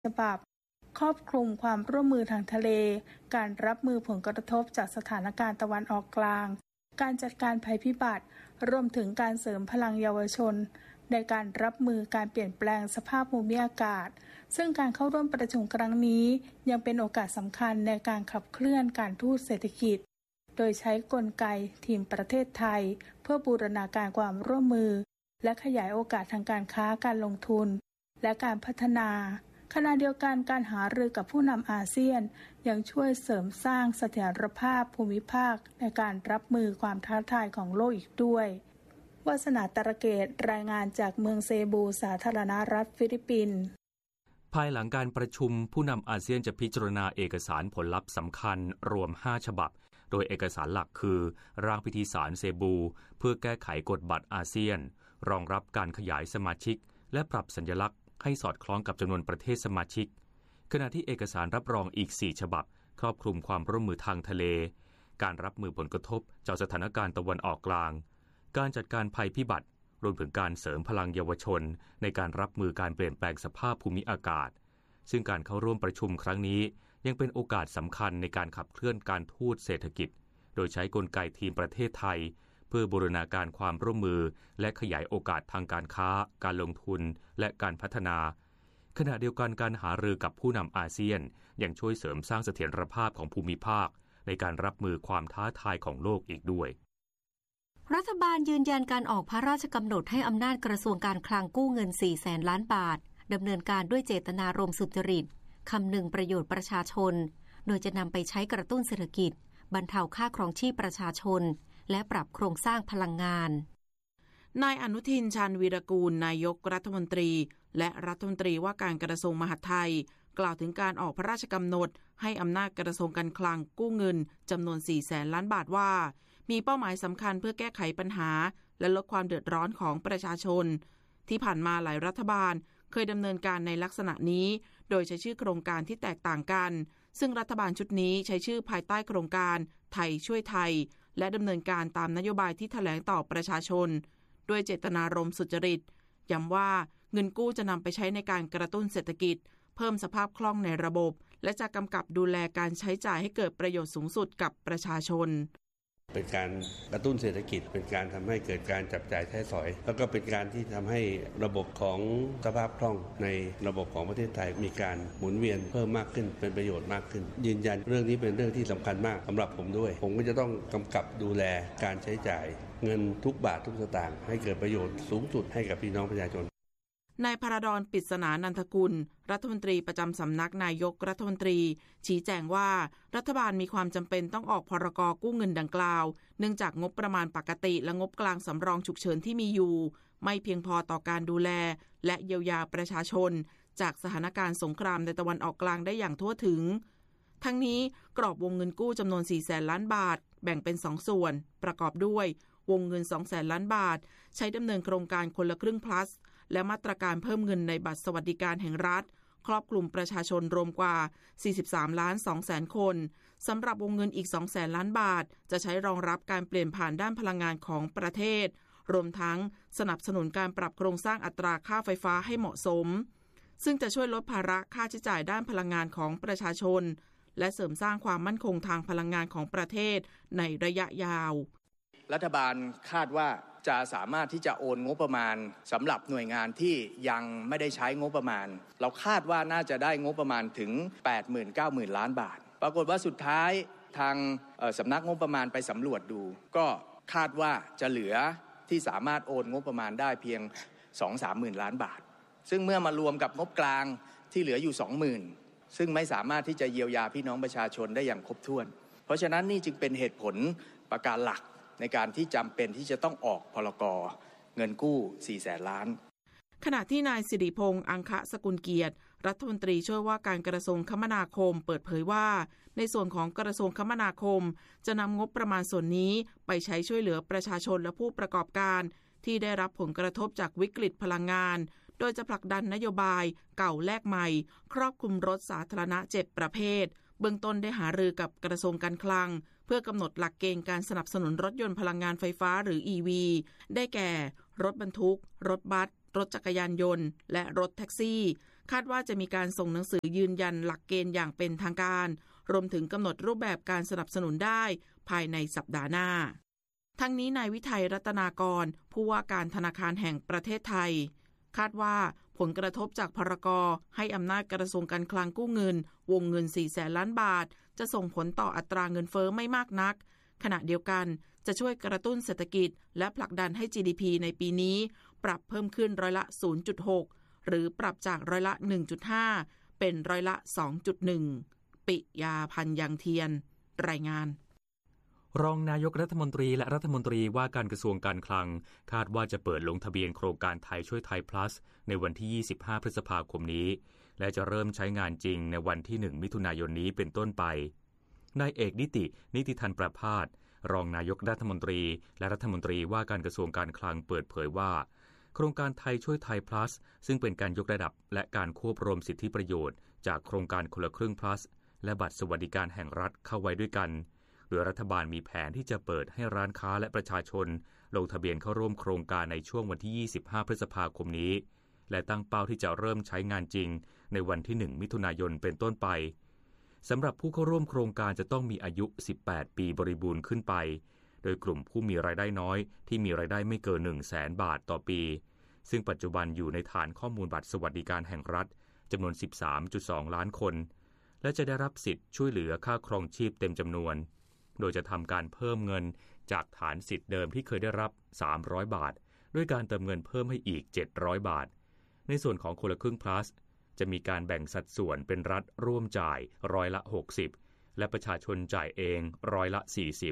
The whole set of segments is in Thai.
ฉบับครอบคลุมความร่วมมือทางทะเลการรับมือผลกระทบจากสถานการณ์ตะวันออกกลางการจัดการภัยพิบัติรวมถึงการเสริมพลังเยาวชนในการรับมือการเปลี่ยนแปลงสภาพภูมิอากาศซึ่งการเข้าร่วมประชุมครั้งนี้ยังเป็นโอกาสสำคัญในการขับเคลื่อนการทูตเศรษฐกิจโดยใช้กลไกทีมประเทศไทยเพื่อบูรณาการความร่วมมือและขยายโอกาสทางการค้าการลงทุนและการพัฒนาขณะเดียวกันการหารือกับผู้นำอาเซียนยังช่วยเสริมสร้างเสถียรภาพภูมิภาคในการรับมือความท้าทายของโลกอีกด้วยวาสนาตระเกตรายงานจากเมืองเซบูสาธารณรัฐฟิลิปปินส์ภายหลังการประชุมผู้นำอาเซียนจะพิจารณาเอกสารผลลัพธ์สำคัญรวม5ฉบับโดยเอกสารหลักคือร่างพิธีสารเซบูเพื่อแก้ไขกฎบัตรอาเซียนรองรับการขยายสมาชิกและปรับสัญลักษณ์ให้สอดคล้องกับจำนวนประเทศสมาชิกขณะที่เอกสารรับรองอีก4ฉบับครอบคลุมความร่วมมือทางทะเลการรับมือผลกระทบจากสถานการณ์ตะวันออกกลางการจัดการภัยพิบัติรวมถึงการเสริมพลังเยาวชนในการรับมือการเปลี่ยนแปลงสภาพภูมิอากาศซึ่งการเข้าร่วมประชุมครั้งนี้ยังเป็นโอกาสสำคัญในการขับเคลื่อนการทูตเศรษฐกิจโดยใช้กลไกทีมประเทศไทยเพื่อบูรณาการความร่วมมือและขยายโอกาสทางการค้าการลงทุนและการพัฒนาขณะเดียวกันการหารือกับผู้นำอาเซียนยังช่วยเสริมสร้างเสถียรภาพของภูมิภาคในการรับมือความท้าทายของโลกอีกด้วยรัฐบาลยืนยันการออกพระราชกำหนดให้อำนาจกระทรวงการคลังกู้เงิน 400,000 ล้านบาทดำเนินการด้วยเจตนารมณ์สุจริตคำนึงประโยชน์ประชาชนโดยจะนำไปใช้กระตุ้นเศรษฐกิจบรรเทาค่าครองชีพประชาชนและปรับโครงสร้างพลังงานนายอนุทินชาญวีรกูลนายกรัฐมนตรีและรัฐมนตรีว่าการกระทรวงมหาดไทยกล่าวถึงการออกพระราชกำหนดให้อำนาจกระทรวงการคลังกู้เงินจำนวน 400,000 ล้านบาทว่ามีเป้าหมายสำคัญเพื่อแก้ไขปัญหาและลดความเดือดร้อนของประชาชนที่ผ่านมาหลายรัฐบาลเคยดำเนินการในลักษณะนี้โดยใช้ชื่อโครงการที่แตกต่างกันซึ่งรัฐบาลชุดนี้ใช้ชื่อภายใต้โครงการไทยช่วยไทยและดำเนินการตามนโยบายที่แถลงต่อประชาชนด้วยเจตนารมณ์สุจริตย้ำว่าเงินกู้จะนำไปใช้ในการกระตุ้นเศรษฐกิจเพิ่มสภาพคล่องในระบบและจะกำกับดูแลการใช้จ่ายให้เกิดประโยชน์สูงสุดกับประชาชนเป็นการกระตุ้นเศรษฐกิจเป็นการทำให้เกิดการจับจ่ายใช้สอยแล้วก็เป็นการที่ทำให้ระบบของสภาพคล่องในระบบของประเทศไทยมีการหมุนเวียนเพิ่มมากขึ้นเป็นประโยชน์มากขึ้นยืนยันเรื่องนี้เป็นเรื่องที่สำคัญมากสำหรับผมด้วยผมก็จะต้องกำกับดูแลการใช้จ่ายเงินทุกบาททุกสตางค์ให้เกิดประโยชน์สูงสุดให้กับพี่น้องประชาชนนายพระดอน ปริศนานันทกุลรัฐมนตรีประจำสำนักนายกรัฐมนตรีชี้แจงว่ารัฐบาลมีความจำเป็นต้องออกพรก.กู้เงินดังกล่าวเนื่องจากงบประมาณปกติและงบกลางสำรองฉุกเฉินที่มีอยู่ไม่เพียงพอต่อการดูแลและเยียวยาประชาชนจากสถานการณ์สงครามในตะวันออกกลางได้อย่างทั่วถึงทั้งนี้กรอบวงเงินกู้จำนวน 400,000 ล้านบาทแบ่งเป็น2ส่วนประกอบด้วยวงเงิน 200,000 ล้านบาทใช้ดำเนินโครงการคนละครึ่ง plus และมาตรการเพิ่มเงินในบัตรสวัสดิการแห่งรัฐครอบคลุมประชาชนรวมกว่า 43.2 คนสำหรับวงเงินอีก 200,000 ล้านบาทจะใช้รองรับการเปลี่ยนผ่านด้านพลังงานของประเทศรวมทั้งสนับสนุนการปรับโครงสร้างอัตราค่าไฟฟ้าให้เหมาะสมซึ่งจะช่วยลดภาระค่าใช้จ่ายด้านพลังงานของประชาชนและเสริมสร้างความมั่นคงทางพลังงานของประเทศในระยะยาวรัฐบาลคาดว่าจะสามารถที่จะโอนงบประมาณสำหรับหน่วยงานที่ยังไม่ได้ใช้งบประมาณเราคาดว่าน่าจะได้งบประมาณถึง 80,000-90,000 ล้านบาทปรากฏว่าสุดท้ายทางสำนักงบประมาณไปสำรวจดูก็คาดว่าจะเหลือที่สามารถโอนงบประมาณได้เพียง 2-3 หมื่นล้านบาทซึ่งเมื่อมารวมกับงบกลางที่เหลืออยู่ 20,000 ซึ่งไม่สามารถที่จะเยียวยาพี่น้องประชาชนได้อย่างครบถ้วนเพราะฉะนั้นนี่จึงเป็นเหตุผลประการหลักในการที่จำเป็นที่จะต้องออกพรก.เงินกู้ 400,000 ล้านขณะที่นายสิริพงษ์อังคสกุลเกียรติรัฐมนตรีช่วยว่าการกระทรวงคมนาคมเปิดเผยว่าในส่วนของกระทรวงคมนาคมจะนำงบประมาณส่วนนี้ไปใช้ช่วยเหลือประชาชนและผู้ประกอบการที่ได้รับผลกระทบจากวิกฤตพลังงานโดยจะผลักดันนโยบายเก่าแลกใหม่ครอบคลุมรถสาธารณะ7ประเภทเบื้องต้นได้หารือกับกระทรวงการคลังเพื่อกำหนดหลักเกณฑ์การสนับสนุนรถยนต์พลังงานไฟฟ้าหรือ EV ได้แก่รถบรรทุกรถบัสรถจักรยานยนต์และรถแท็กซี่คาดว่าจะมีการส่งหนังสือยืนยันหลักเกณฑ์อย่างเป็นทางการรวมถึงกำหนดรูปแบบการสนับสนุนได้ภายในสัปดาห์หน้าทั้งนี้นายวิทัยรัตนากรผู้ว่าการธนาคารแห่งประเทศไทยคาดว่าผลกระทบจากพรก.ให้อำนาจกระทรวงการคลังกู้เงินวงเงิน 400,000 ล้านบาทจะส่งผลต่ออัตราเงินเฟ้อไม่มากนักขณะเดียวกันจะช่วยกระตุ้นเศรษฐกิจและผลักดันให้ GDP ในปีนี้ปรับเพิ่มขึ้นร้อยละ 0.6 หรือปรับจากร้อยละ 1.5 เป็นร้อยละ 2.1 ปิยาพันธ์ยังเทียนรายงานรองนายกรัฐมนตรีและรัฐมนตรีว่าการกระทรวงการคลังคาดว่าจะเปิดลงทะเบียนโครงการไทยช่วยไทย plus ในวันที่ 25 พฤษภาคมนี้และจะเริ่มใช้งานจริงในวันที่ 1 มิถุนายนนี้เป็นต้นไปนายเอกนิติธันประภาสรองนายกรัฐมนตรีและรัฐมนตรีว่าการกระทรวงการคลังเปิดเผยว่าโครงการไทยช่วยไทย plus ซึ่งเป็นการยกระดับและการควบรวมสิทธิประโยชน์จากโครงการคนละครึ่ง plus และบัตรสวัสดิการแห่งรัฐเข้าไว้ด้วยกันโดยรัฐบาลมีแผนที่จะเปิดให้ร้านค้าและประชาชนลงทะเบียนเข้าร่วมโครงการในช่วงวันที่ 25 พฤษภาคมนี้และตั้งเป้าที่จะเริ่มใช้งานจริงในวันที่ 1 มิถุนายนเป็นต้นไปสำหรับผู้เข้าร่วมโครงการจะต้องมีอายุ 18 ปีบริบูรณ์ขึ้นไปโดยกลุ่มผู้มีรายได้น้อยที่มีรายได้ไม่เกิน 100,000 บาทต่อปีซึ่งปัจจุบันอยู่ในฐานข้อมูลบัตรสวัสดิการแห่งรัฐจำนวน 13.2 ล้านคนและจะได้รับสิทธิ์ช่วยเหลือค่าครองชีพเต็มจำนวนโดยจะทำการเพิ่มเงินจากฐานสิทธิ์เดิมที่เคยได้รับ300บาทด้วยการเติมเงินเพิ่มให้อีก700บาทในส่วนของคนละครึ่ง plus จะมีการแบ่งสัดส่วนเป็นรัฐร่วมจ่ายร้อยละ60และประชาชนจ่ายเองร้อยละ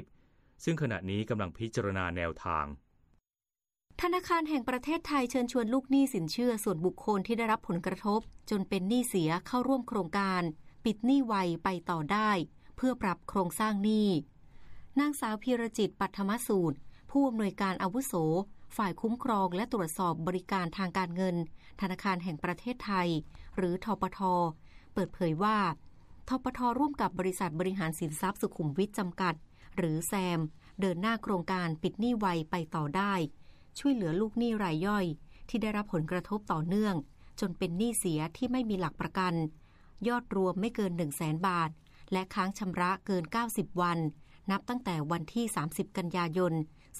40ซึ่งขณะนี้กำลังพิจารณาแนวทางธนาคารแห่งประเทศไทยเชิญชวนลูกหนี้สินเชื่อส่วนบุคคลที่ได้รับผลกระทบจนเป็นหนี้เสียเข้าร่วมโครงการปิดหนี้ไวไปต่อได้เพื่อปรับโครงสร้างหนี้นางสาวพีรจิตปัทมสูตรผู้อำนวยการอาวุโสฝ่ายคุ้มครองและตรวจสอบบริการทางการเงินธนาคารแห่งประเทศไทยหรือธปท.เปิดเผยว่าธปท.ร่วมกับบริษัทบริหารสินทรัพย์สุขุมวิทจำกัดหรือแซมเดินหน้าโครงการปิดหนี้ไวไปต่อได้ช่วยเหลือลูกหนี้รายย่อยที่ได้รับผลกระทบต่อเนื่องจนเป็นหนี้เสียที่ไม่มีหลักประกันยอดรวมไม่เกิน 100,000 บาทและค้างชำระเกิน90วันนับตั้งแต่วันที่30กันยายน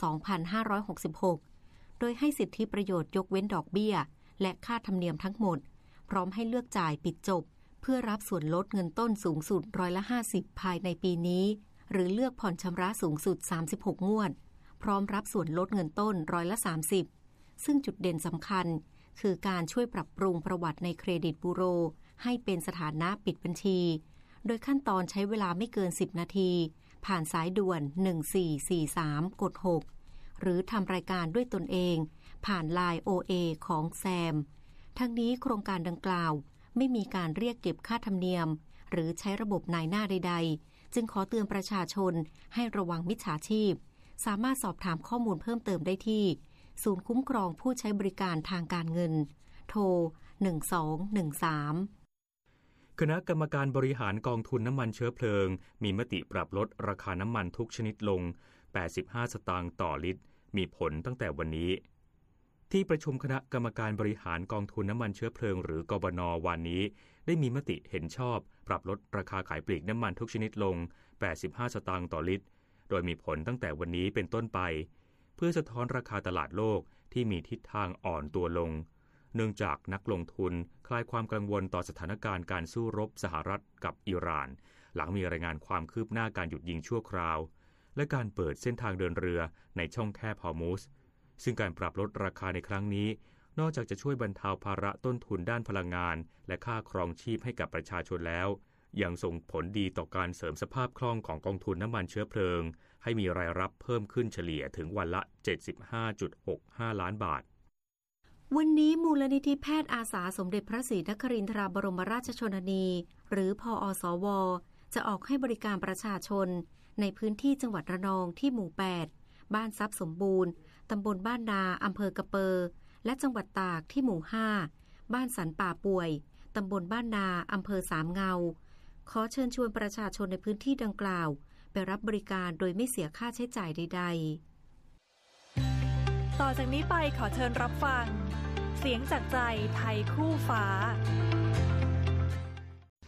2566โดยให้สิทธิประโยชน์ยกเว้นดอกเบี้ยและค่าธรรมเนียมทั้งหมดพร้อมให้เลือกจ่ายปิดจบเพื่อรับส่วนลดเงินต้นสูงสุด50%ภายในปีนี้หรือเลือกผ่อนชำระสูงสุด36งวดพร้อมรับส่วนลดเงินต้น30%ซึ่งจุดเด่นสำคัญคือการช่วยปรับปรุงประวัติในเครดิตบูโรให้เป็นสถานะปิดบัญชีโดยขั้นตอนใช้เวลาไม่เกิน10นาทีผ่านสายด่วน1443กด6หรือทำรายการด้วยตนเองผ่าน LINE OA ของแซมทั้งนี้โครงการดังกล่าวไม่มีการเรียกเก็บค่าธรรมเนียมหรือใช้ระบบนายหน้าใดๆจึงขอเตือนประชาชนให้ระวังมิจฉาชีพสามารถสอบถามข้อมูลเพิ่มเติมได้ที่ศูนย์คุ้มครองผู้ใช้บริการทางการเงินโทร1213 คณะกรรมการบริหารกองทุนน้ำมันเชื้อเพลิงมีมติปรับลดราคาน้ำมันทุกชนิดลง85สตางค์ต่อลิตรมีผลตั้งแต่วันนี้ที่ประชุมคณะกรรมการบริหารกองทุนน้ำมันเชื้อเพลิงหรือกบน.วันนี้ได้มีมติเห็นชอบปรับลดราคาขายปลีกน้ำมันทุกชนิดลง85สตางค์ต่อลิตรโดยมีผลตั้งแต่วันนี้เป็นต้นไปเพื่อสะท้อนราคาตลาดโลกที่มีทิศทางอ่อนตัวลงเนื่องจากนักลงทุนคลายความกังวลต่อสถานการณ์การสู้รบสหรัฐกับอิหร่านหลังมีรายงานความคืบหน้าการหยุดยิงชั่วคราวและการเปิดเส้นทางเดินเรือในช่องแคบฮอร์มุซซึ่งการปรับลดราคาในครั้งนี้นอกจากจะช่วยบรรเทาภาระต้นทุนด้านพลังงานและค่าครองชีพให้กับประชาชนแล้วยังส่งผลดีต่อการเสริมสภาพคล่องของกองทุนน้ำมันเชื้อเพลิงให้มีรายรับเพิ่มขึ้นเฉลี่ยถึงวันละ 75.65 ล้านบาทวันนี้มูลนิธิแพทย์อาสาสมเด็จพระศรีนครินทราบรมราชชนนีหรือพอสวจะออกให้บริการประชาชนในพื้นที่จังหวัดระนองที่หมู่8บ้านทรัพย์สมบูรณ์ตำบลบ้านนาอำเภอกระเปอและจังหวัดตากที่หมู่5บ้านสันป่าป่วยตำบลบ้านนาอำเภอสามเงาขอเชิญชวนประชาชนในพื้นที่ดังกล่าวไปรับบริการโดยไม่เสียค่าใช้จ่ายใดๆต่อจากนี้ไปขอเชิญรับฟังเสียงจากใจไทยคู่ฟ้า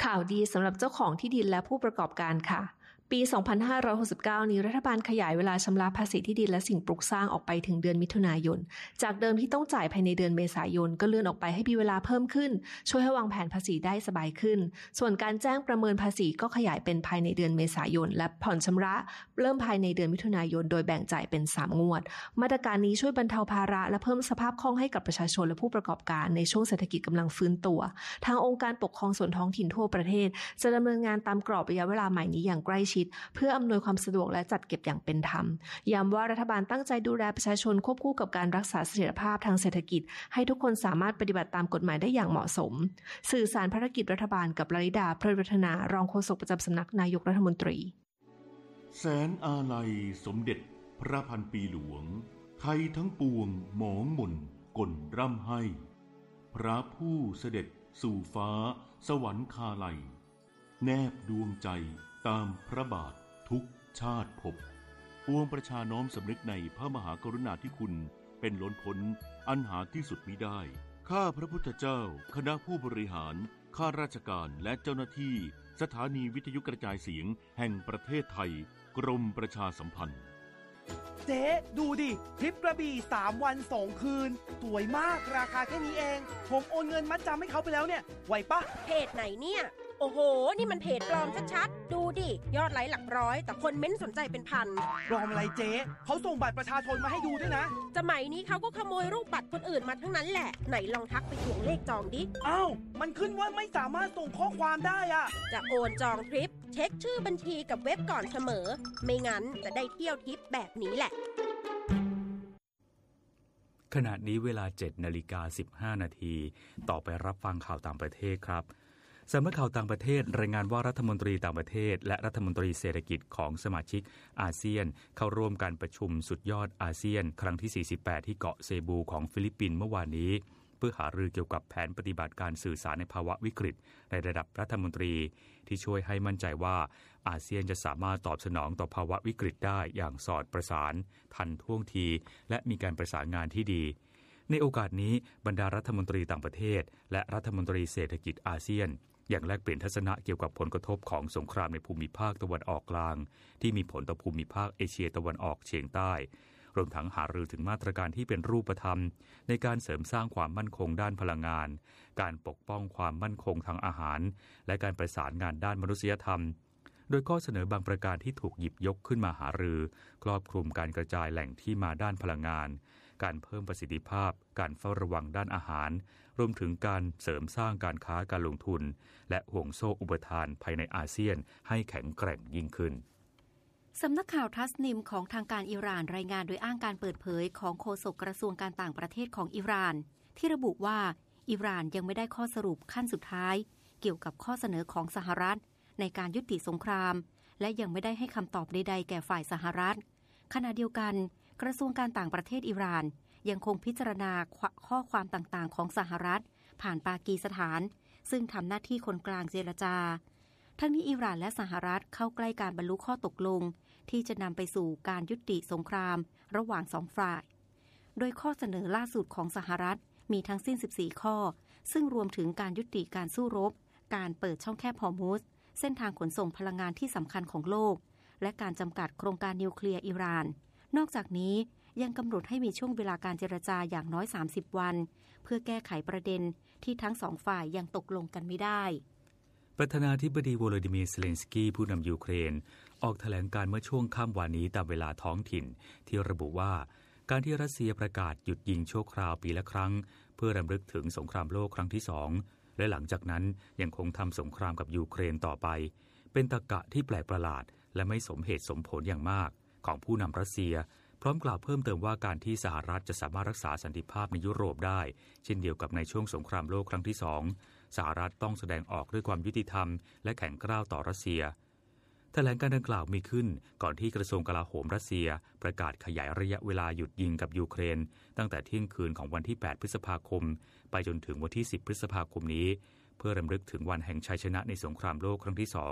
ข่าวดีสำหรับเจ้าของที่ดินและผู้ประกอบการค่ะปี 2569 นี้รัฐบาลขยายเวลาชำระภาษีที่ดินและสิ่งปลูกสร้างออกไปถึงเดือนมิถุนายนจากเดิมที่ต้องจ่ายภายในเดือนเมษายนก็เลื่อนออกไปให้มีเวลาเพิ่มขึ้นช่วยให้วางแผนภาษีได้สบายขึ้นส่วนการแจ้งประเมินภาษีก็ขยายเป็นภายในเดือนเมษายนและผ่อนชำระเริ่มภายในเดือนมิถุนายนโดยแบ่งจ่ายเป็น3งวดมาตรการนี้ช่วยบรรเทาภาระและเพิ่มสภาพคล่องให้กับประชาชนและผู้ประกอบการในช่วงเศรษฐกิจกำลังฟื้นตัวทางองค์การปกครองส่วนท้องถิ่นทั่วประเทศจะดำเนินงานตามกรอบระยะเวลาใหม่นี้อย่างใกล้ชิดเพื่ออำนวยความสะดวกและจัดเก็บอย่างเป็นธรรมย้ำว่ารัฐบาลตั้งใจดูแลประชาชนควบคู่กับการรักษาเสถียรภาพทางเศรษฐกิจให้ทุกคนสามารถปฏิบัติตามกฎหมายได้อย่างเหมาะสมสื่อสารภารกิจรัฐบาลกับลลิดาเพลินวัฒนารองโฆษกประจำสำนักนายกรัฐมนตรีแสนอาลัยสมเด็จพระพันปีหลวงไทยทั้งปวงหมองหม่นก่นร่ำให้พระผู้เสด็จสู่ฟ้าสวรรคาลัยแนบดวงใจตามพระบาททุกชาติภพปวงประชาน้อมสำนึกในพระมหากรุณาธิคุณเป็นล้นพ้นอันหาที่สุดมิได้ข้าพระพุทธเจ้าคณะผู้บริหารข้าราชการและเจ้าหน้าที่สถานีวิทยุกระจายเสียงแห่งประเทศไทยกรมประชาสัมพันธ์เจ๊ดูดิทริปกระบี่3 วัน 2 คืนสวยมากราคาแค่นี้เองผมโอนเงินมัดจำให้เขาไปแล้วเนี่ยไหวปะเพจไหนเนี่ยโอ้โหนี่มันเพจปลอมชัดๆดูดิยอดไลค์หลักร้อยแต่คนเม้นสนใจเป็นพันปลอมอะไรเจ๊เขาส่งบัตรประชาชนมาให้ดูด้วยนะสมัยนี้เขาก็ขโมยรูปบัตรคนอื่นมาทั้งนั้นแหละไหนลองทักไปทวงเลขจองดิอ้าวมันขึ้นว่าไม่สามารถส่งข้อความได้อะจะโอนจองทริปเช็คชื่อบัญชีกับเว็บก่อนเสมอไม่งั้นจะได้เที่ยวทริปแบบนี้แหละขณะนี้เวลา 7:15 นาทีต่อไปรับฟังข่าวต่างประเทศครับสำนักข่าวต่างประเทศรายงานว่ารัฐมนตรีต่างประเทศและรัฐมนตรีเศรษฐกิจของสมาชิกอาเซียนเข้าร่วมการประชุมสุดยอดอาเซียนครั้งที่ 48 ที่เกาะเซบูของฟิลิปปินส์เมื่อวานนี้เพื่อหารือเกี่ยวกับแผนปฏิบัติการสื่อสารในภาวะวิกฤตในระดับรัฐมนตรีที่ช่วยให้มั่นใจว่าอาเซียนจะสามารถตอบสนองต่อภาวะวิกฤตได้อย่างสอดประสานทันท่วงทีและมีการประสานงานที่ดีในโอกาสนี้บรรดารัฐมนตรีต่างประเทศและรัฐมนตรีเศรษฐกิจอาเซียนอย่างแลกเปลี่ยนทัศนะเกี่ยวกับผลกระทบของสงครามในภูมิภาคตะวันออกกลางที่มีผลต่อภูมิภาคเอเชียตะวันออกเฉียงใต้รวมทั้งหารือถึงมาตรการที่เป็นรูปธรรมในการเสริมสร้างความมั่นคงด้านพลังงานการปกป้องความมั่นคงทางอาหารและการประสานงานด้านมนุษยธรรมโดยข้อเสนอบางประการที่ถูกหยิบยกขึ้นมาหารือครอบคลุมการกระจายแหล่งที่มาด้านพลังงานการเพิ่มประสิทธิภาพการเฝ้าระวังด้านอาหารรวมถึงการเสริมสร้างการค้าการลงทุนและห่วงโซ่อุปทานภายในอาเซียนให้แข็งแกร่งยิ่งขึ้นสำนักข่าวทัสนิมของทางการอิหร่านรายงานโดยอ้างการเปิดเผยของโฆษกกระทรวงการต่างประเทศของอิหร่านที่ระบุว่าอิหร่านยังไม่ได้ข้อสรุปขั้นสุดท้ายเกี่ยวกับข้อเสนอของสหรัฐในการยุติสงครามและยังไม่ได้ให้คำตอบใดๆแก่ฝ่ายสหรัฐขณะเดียวกันกระทรวงการต่างประเทศอิหร่านยังคงพิจารณาข้อความต่างๆของสหรัฐผ่านปากีสถานซึ่งทำหน้าที่คนกลางเจรจาทั้งนี้อิหร่านและสหรัฐเข้าใกล้การบรรลุข้อตกลงที่จะนำไปสู่การยุติสงครามระหว่างสองฝ่ายโดยข้อเสนอล่าสุดของสหรัฐมีทั้งสิ้น14ข้อซึ่งรวมถึงการยุติการสู้รบการเปิดช่องแคบฮอร์มุซเส้นทางขนส่งพลังงานที่สำคัญของโลกและการจำกัดโครงการนิวเคลียร์อิหร่านนอกจากนี้ยังกำหนดให้มีช่วงเวลาการเจรจาอย่างน้อย30วันเพื่อแก้ไขประเด็นที่ทั้งสองฝ่ายยังตกลงกันไม่ได้ประธานาธิบดีโวโลดิมีร์ เซเลนสกี้ผู้นำยูเครนออกแถลงการเมื่อช่วงค่ำวานนี้ตามเวลาท้องถิ่นที่ระบุว่าการที่รัสเซียประกาศหยุดยิงชั่วคราวปีละครั้งเพื่อรำลึกถึงสงครามโลกครั้งที่2และหลังจากนั้นยังคงทำสงครามกับยูเครนต่อไปเป็นตรรกะที่แปลกประหลาดและไม่สมเหตุสมผลอย่างมากของผู้นำรัสเซียพร้อมกล่าวเพิ่มเติมว่าการที่สหรัฐจะสามารถรักษาสันติภาพในยุโรปได้เช่นเดียวกับในช่วงสงครามโลกครั้งที่2สหรัฐต้องแสดงออกด้วยความยุติธรรมและแข็งกร้าวต่อรัสเซียแถลงการดังกล่าวมีขึ้นก่อนที่กระทรวงกลาโหมรัสเซียประกาศขยายระยะเวลาหยุดยิงกับยูเครนตั้งแต่เที่ยงคืนของวันที่8พฤษภาคมไปจนถึงวันที่10พฤษภาคมนี้เพื่อรำลึกถึงวันแห่งชัยชนะในสงครามโลกครั้งที่2